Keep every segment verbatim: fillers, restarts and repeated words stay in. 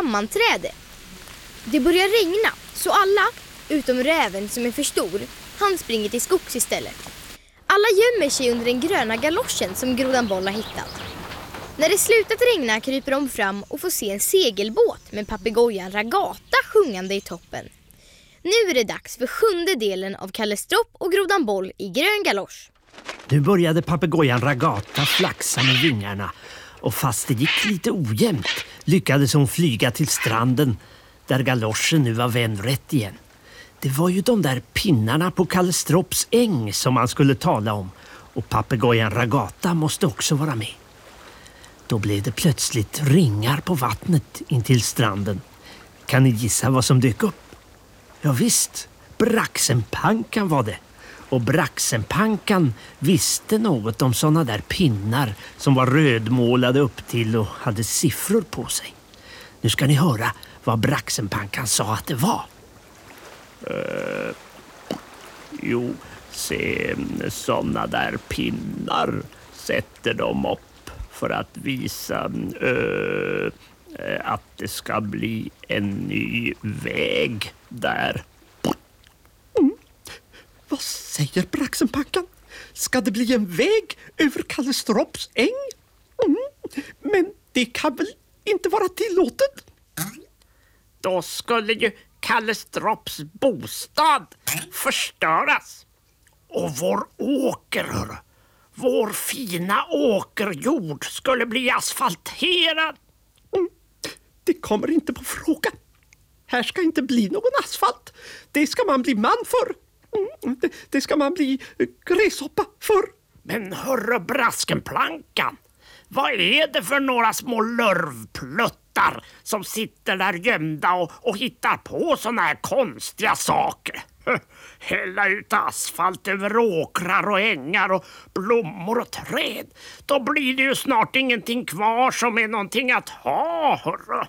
sammanträde. Det börjar regna, så alla, utom räven som är för stor, han springer till skogs istället. Alla gömmer sig under den gröna galoschen som Grodan Boll har hittat. När det slutat regna kryper de fram och får se en segelbåt med papegojan Ragata sjungande i toppen. Nu är det dags för sjunde delen av Kalle Stropp och Grodan Boll i grön galosch. Nu började papegojan Ragata flaxa med vingarna, och fast det gick lite ojämnt lyckades hon flyga till stranden där galoschen nu var vänd rätt igen. Det var ju de där pinnarna på Kalle Stropps äng som man skulle tala om, och papegojan Ragata måste också vara med. Då blev det plötsligt ringar på vattnet intill stranden. Kan ni gissa vad som dök upp? Ja visst, Braxenpankan var det. Och Braxenpankan visste något om såna där pinnar som var rödmålade upp till och hade siffror på sig. Nu ska ni höra vad Braxenpankan sa att det var. Uh, jo, se, såna där pinnar sätter de upp för att visa uh, att det ska bli en ny väg där. Mm. Vad säger Braxenpankan? Ska det bli en väg över Kalle Stropps äng? Mm. Men det kan väl inte vara tillåtet? Då skulle ju Kalle Stropps bostad förstöras. Och vår åker, hörru. Vår fina åkerjord skulle bli asfalterad. Mm. Det kommer inte på fråga. Här ska inte bli någon asfalt. Det ska man bli man för. Mm. Det, det ska man bli gräshoppa för. Men hörru Braskenplankan, vad är det för några små lörvpluttar som sitter där gömda och, och hittar på såna här konstiga saker? Hälla ut asfalt över åkrar och ängar och blommor och träd. Då blir det ju snart ingenting kvar som är någonting att ha, hörru.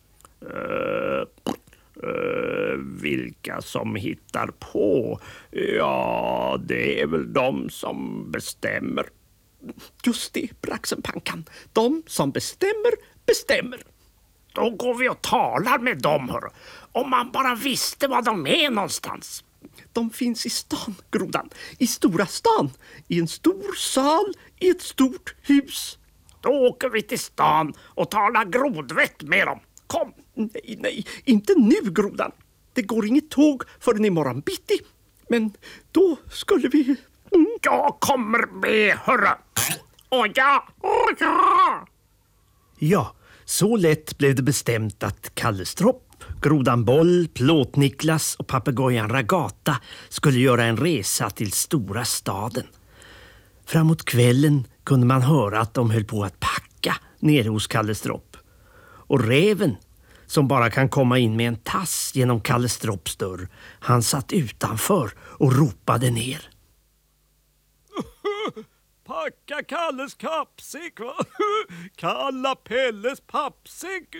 Uh, uh, vilka som hittar på? Ja, det är väl de som bestämmer. Just det, Braxenpankan. De som bestämmer, bestämmer. Då går vi och talar med dem, hörru. Om man bara visste var de är någonstans. De finns i stan, Grodan. I stora stan. I en stor sal, i ett stort hus. Då åker vi till stan och talar grodvett med dem. Kom! Nej, nej, inte nu, Grodan. Det går inget tåg förrän imorgon bitti. Men då skulle vi... Mm. Jag kommer med, hörru. Och ja, och ja. Ja, så lätt blev det bestämt att Kalle Stropp, Grodan Boll, Plåt-Niklas och papegojan Ragata skulle göra en resa till stora staden. Framåt kvällen kunde man höra att de höll på att packa nere hos Kalle Stropp. Och räven, som bara kan komma in med en tass genom Kalle Stropps dörr, han satt utanför och ropade ner. Packa Kalles kappsäck, va? Kalla Pelles pappsäck.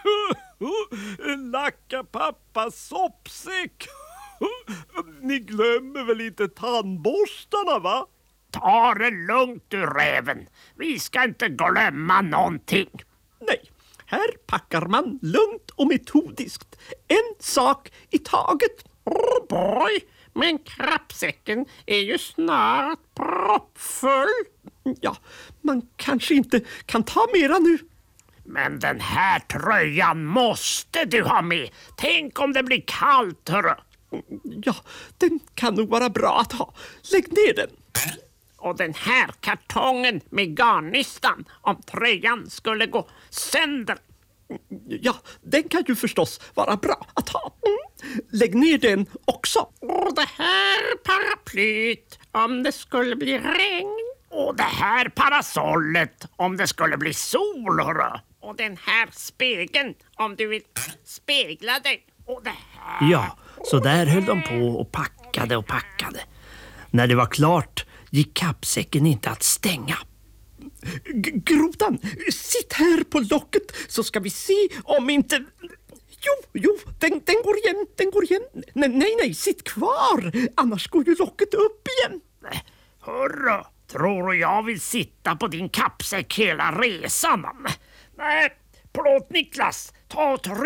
Lacka pappas soppsäck. Ni glömmer väl inte tandborstarna, va? Ta det lugnt, du räven. Vi ska inte glömma någonting. Nej, här packar man lugnt och metodiskt. En sak i taget. Oh boy, men kappsäcken är ju snart proppfull. Ja, man kanske inte kan ta mera nu. Men den här tröjan måste du ha med. Tänk om det blir kallt, hörru. Ja, den kan nog vara bra att ha. Lägg ner den. Och den här kartongen med garnnystan om tröjan skulle gå sönder. Ja, den kan ju förstås vara bra att ha. Mm. Lägg ner den också. Och det här paraplyt om det skulle bli regn. Och det här parasollet om det skulle bli sol, hörru. Och den här spegeln om du vill spegla dig. Och det här... Ja, så där höll de på och packade och packade. När det var klart gick kappsäcken inte att stänga. G- Grodan, sitt här på locket så ska vi se om inte... Jo, jo, den, den går igen, den går igen. Nej, nej, nej, sitt kvar. Annars går ju locket upp igen. Hörru, tror du jag vill sitta på din kappsäck hela resan? Nej, Plåt-Niklas, ta och tryck